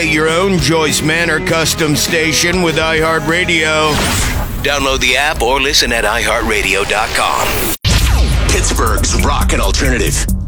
Create your own Joyce Manor custom station with iHeartRadio. Download the app or listen at iHeartRadio.com. Pittsburgh's Rock and Alternative.